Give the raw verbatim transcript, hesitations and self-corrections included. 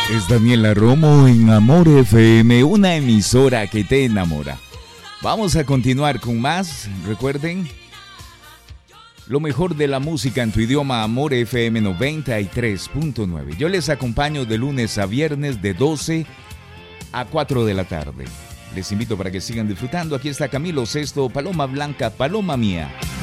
Es Daniela Romo en Amor F M, una emisora que te enamora. Vamos a continuar con más. Recuerden, lo mejor de la música en tu idioma, Amor F M noventa y tres punto nueve. Yo les acompaño de lunes a viernes de doce a cuatro de la tarde. Les invito para que sigan disfrutando. Aquí está Camilo Sesto, Paloma Blanca, Paloma Mía.